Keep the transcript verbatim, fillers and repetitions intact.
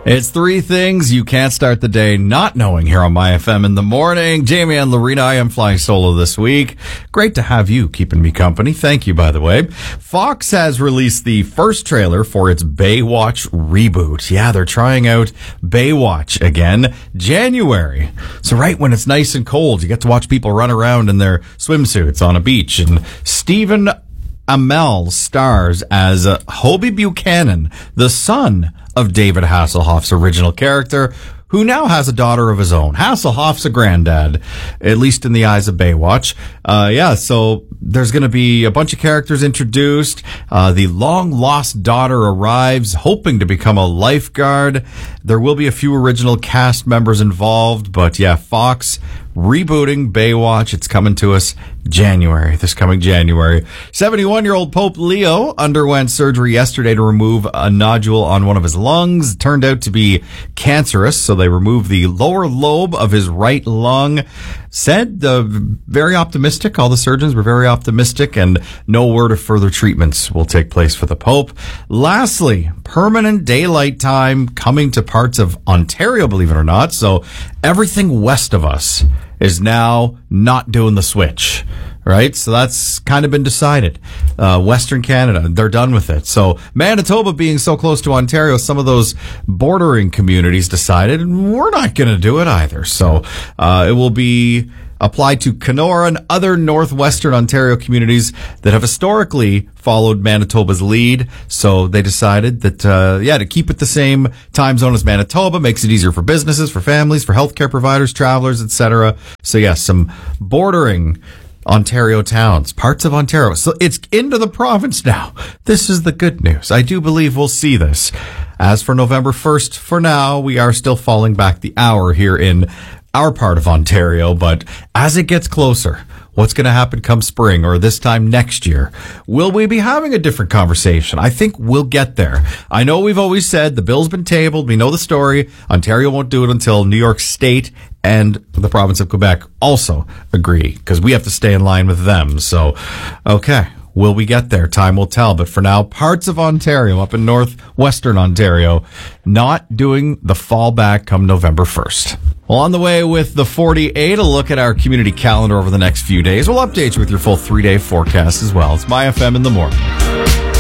It's three things you can't start the day not knowing here on My F M in the morning. Jamie and Lorena, I am flying solo this week. Great to have you keeping me company. Thank you, by the way. Fox has released the first trailer for its Baywatch reboot. Yeah, they're trying out Baywatch again. January. So right when it's nice and cold, you get to watch people run around in their swimsuits on a beach. And Stephen Amell stars as uh, Hobie Buchanan, the son of David Hasselhoff's original character, who now has a daughter of his own. Hasselhoff's a granddad, at least in the eyes of Baywatch. Uh, yeah, so there's going to be a bunch of characters introduced. Uh, the long-lost daughter arrives, hoping to become a lifeguard. There will be a few original cast members involved, but yeah, Fox rebooting Baywatch. It's coming to us January, this coming January. seventy-one-year-old Pope Leo underwent surgery yesterday to remove a nodule on one of his lungs. It turned out to be cancerous, so they removed the lower lobe of his right lung. Said uh, very optimistic. All the surgeons were very optimistic, and no word of further treatments will take place for the Pope. Lastly, permanent daylight time coming to parts of Ontario, believe it or not. So everything west of us is now not doing the switch, right? So that's kind of been decided. Uh, Western Canada, they're done with it. So Manitoba being so close to Ontario, some of those bordering communities decided we're not going to do it either. So uh, it will be applied to Kenora and other northwestern Ontario communities that have historically followed Manitoba's lead. So they decided that, uh, yeah, to keep it the same time zone as Manitoba makes it easier for businesses, for families, for healthcare providers, travelers, et cetera. So yes, some bordering Ontario towns, parts of Ontario. So it's into the province now. This is the good news. I do believe we'll see this. As for November first, for now, we are still falling back the hour here in our part of Ontario, but as it gets closer, what's going to happen come spring or this time next year? Will we be having a different conversation? I think we'll get there. I know we've always said the bill's been tabled. We know the story. Ontario won't do it until New York State and the province of Quebec also agree, because we have to stay in line with them. So, okay. Will we get there? Time will tell. But for now, parts of Ontario, up in northwestern Ontario, not doing the fallback come November first. Well, on the way with the forty-eight, a look at our community calendar over the next few days. We'll update you with your full three-day forecast as well. It's My F M in the morning.